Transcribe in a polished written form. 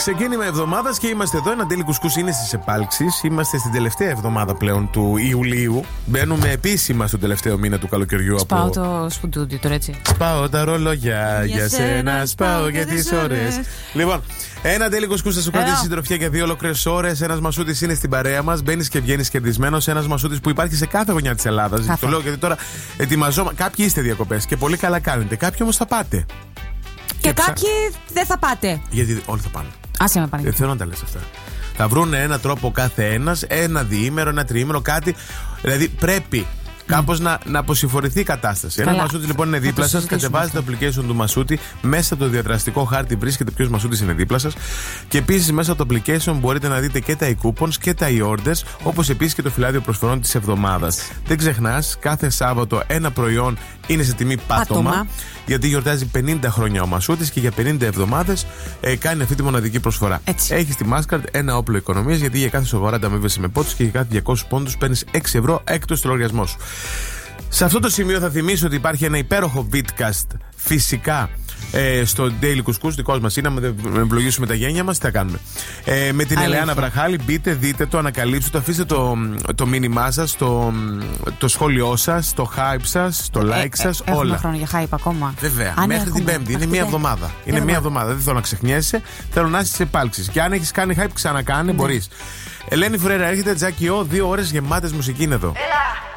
Ξεκίνημα εβδομάδας και είμαστε εδώ. Ένα τέλει κουσκούς είναι στις επάλξεις. Είμαστε στην τελευταία εβδομάδα πλέον του Ιουλίου. Μπαίνουμε επίσημα στον τελευταίο μήνα του καλοκαιριού. Σπάω το σκουντούδι τώρα, έτσι. Σπάω τα ρολόγια για σένα, σπάω για τις ώρες. Λοιπόν, ένα τέλει κουσκούς θα σου κρατήσει συντροφιά για 2 ολόκληρες ώρες. Ένας Μασούτης είναι στην παρέα μας. Μπαίνεις και βγαίνεις κερδισμένος. Ένας Μασούτης που υπάρχει σε κάθε γωνιά της Ελλάδας. Το λέω γιατί τώρα ετοιμαζόμαστε. Κάποιοι είστε διακοπές και πολύ καλά κάνετε. Κάποιοι όμως θα πάτε. Και κάποιοι δεν θα πάτε. Γιατί όλοι θα πάνε. Άσε με πάνε. Δεν θέλω να τα λες αυτά. Θα βρουν έναν τρόπο κάθε ένας, ένα διήμερο, ένα τριήμερο, κάτι. Δηλαδή πρέπει κάπως να αποσυμφορηθεί η κατάσταση. Ένα Μασούτη λοιπόν είναι δίπλα σας. Κατεβάζετε το application του Μασούτη. Μέσα από το διαδραστικό χάρτη βρίσκεται ποιος Μασούτης είναι δίπλα σας. Και επίσης μέσα από το application μπορείτε να δείτε και τα e-coupons και τα e-orders. Όπως επίσης και το φυλάδιο προσφορών της εβδομάδας. Δεν ξεχνάς, κάθε Σάββατο ένα προϊόν είναι σε τιμή πάτωμα. Γιατί γιορτάζει 50 χρόνια ο Μασούτης και για 50 εβδομάδες κάνει αυτή τη μοναδική προσφορά. Έχεις τη Mastercard ένα όπλο οικονομίας, γιατί για κάθε σοβαρά ανταμείβεσαι με πόντους και για κάθε 200 πόντους παίρνεις 6 ευρώ έκτος στο λογαριασμό σου. Σε αυτό το σημείο θα θυμίσω ότι υπάρχει ένα υπέροχο vidcast φυσικά στο Daily Couscous, δικός μας είναι. Να ευλογήσουμε τα γένια μας, τι θα κάνουμε. Με την Ελεάνα Βραχάλη, μπείτε, δείτε το, ανακαλύψτε το, αφήστε το μήνυμά σας, το σχόλιο σας, το hype σας, το like σας, όλα. Έχουμε χρόνο για hype ακόμα. Βέβαια, μέχρι την Πέμπτη. Είναι μία εβδομάδα. Είναι μία εβδομάδα. Δεν θέλω να ξεχνιέσαι, θέλω να είσαι σε επάλξεις. Και αν έχεις κάνει hype, ξανακάνε, μπορείς. Ελένη Φουρέρα έρχεται, Τζάκι Ο, 2 ώρες γεμάτες μουσική είναι εδώ.